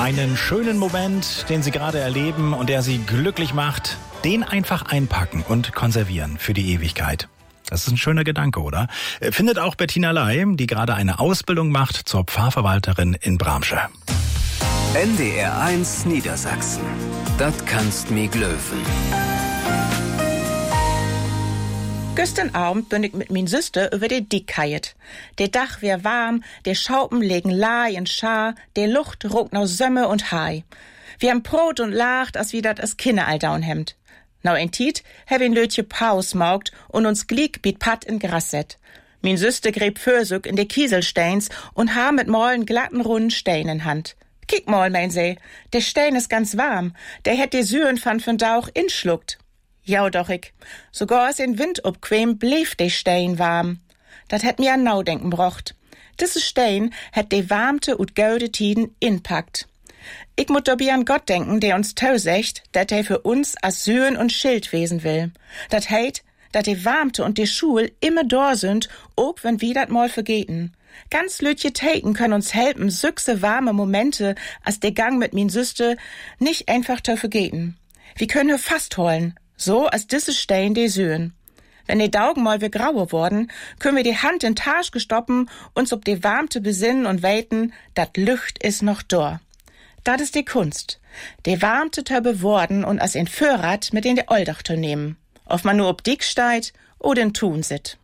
Einen schönen Moment, den Sie gerade erleben und der Sie glücklich macht, den einfach einpacken und konservieren für die Ewigkeit. Das ist ein schöner Gedanke, oder? Findet auch Bettina Ley, die gerade eine Ausbildung macht zur Pfarrverwalterin in Bramsche. NDR1 Niedersachsen. Das kannst mi glöwen. Gestern Abend bin ich mit min Süster über de Dick kajet. Der Dach wär warm, der Schaupen legen Lai und Schar, der Lucht ruckt noch Sömme und Hai. Wir haben Brot und lacht, als wie dat as Kinder all down hemmt. Nau ein Tiet hab ein Lötje Paus maugt und uns glieg biet Pat in Gras set. Min Süster gräb Försück in de Kieselsteins und ha mit mollen glatten runden Stein in Hand. Kick mal, mein See, der Stein ist ganz warm, der hätt de Süren von Dauch inschluckt. Ja doch ich. Sogar als in Wind obquem blieb de Stein warm. Dat hätt mir an Naudenken brocht. Diese Stein hätt de warmte und gaude Tiden inpackt. Ich mut dabei an Gott denken, der uns tausecht, dat er für uns als Süren und Schild wesen will. Dat heit, dat de warmte und de Schul immer da sind, ob wenn wir dat mal vergeten. Ganz lütje Taken können uns helfen, süchse warme Momente, als der Gang mit min Süste nicht einfach zu vergeten. Wir können fast holen, so als diese Stein de Süren. Wenn die Daugen mal wir grauer worden, können wir die Hand in Tasch gestoppen, uns ob die Warmte besinnen und weiten, dat Lücht is noch da. Dat is die Kunst. Die Warmte tö beworden und als ein Vorrat mit in de Oldach zu nehmen. Ob man nur ob dick steit oder in Tun sit.